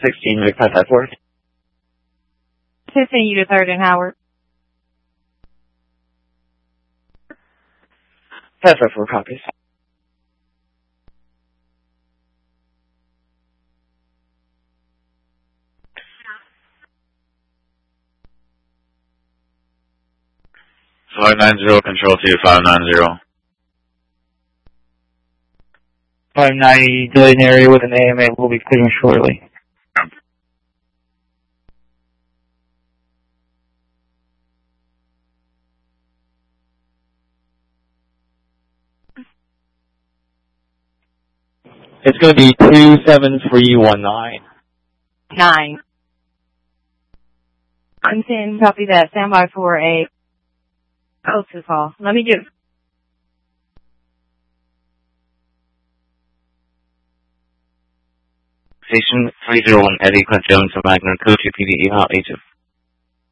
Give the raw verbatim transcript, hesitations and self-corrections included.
sixteen, Rick five five four. fifteen, you to third and Howard. five five four copies. five nine zero, control to five nine zero. five ninety, delayed in area with an A M A. Will be clearing shortly. It's going to be two seven three one nine. Nine. I'm ten, copy that. Stand by for a O two call. Let me give. Station three zero one, Eddie Clint Jones, Magna, Code two P D E, hot agent.